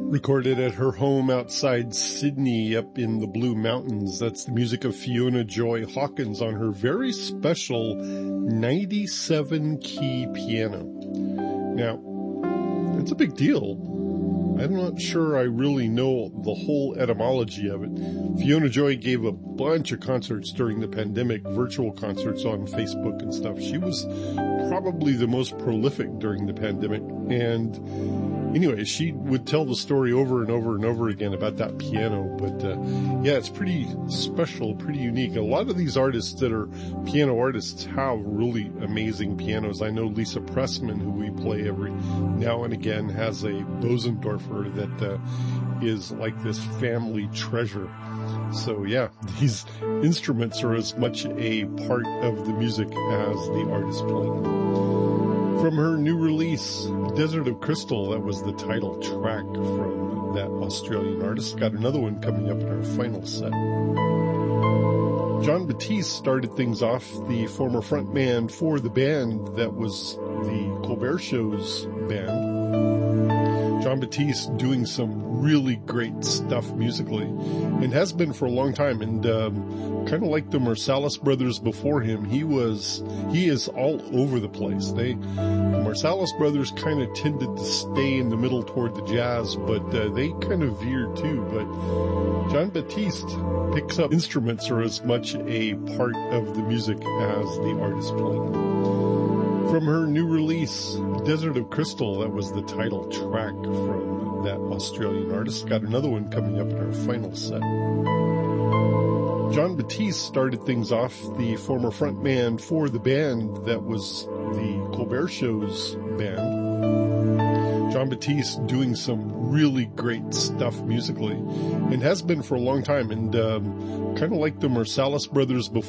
Recorded at her home outside Sydney up in the Blue Mountains. That's the music of Fiona Joy Hawkins on her very special 97-key piano. Now, it's a big deal. I'm not sure I really know the whole etymology of it. Fiona Joy gave a bunch of concerts during the pandemic, virtual concerts on Facebook and stuff. She was probably the most prolific during the pandemic. And anyway, she would tell the story over and over and over again about that piano. But yeah, it's pretty special, pretty unique. A lot of these artists that are piano artists have really amazing pianos. I know Lisa Pressman, who we play every now and again, has a Bosendorfer that is like this family treasure. So yeah, these instruments are as much a part of the music as the artist playing them. From her new release, Desert of Crystal, that was the title track from that Australian artist. Got another one coming up in our final set. Jon Batiste started things off, the former frontman for the band that was the Colbert Show's band. Jon Batiste doing some really great stuff musically, and has been for a long time, and kind of like the Marsalis brothers before him, he is all over the place. The Marsalis brothers kind of tended to stay in the middle toward the jazz, but they kind of veered too. But Jon Batiste picks up instruments are as much a part of the music as the artist playing them. From her new release, Desert of Crystal, that was the title track from that Australian artist. Got another one coming up in our final set. Jon Batiste started things off, the former frontman for the band that was the Colbert Show's band. Jon Batiste doing some really great stuff musically, and has been for a long time, and kind of like the Marsalis brothers before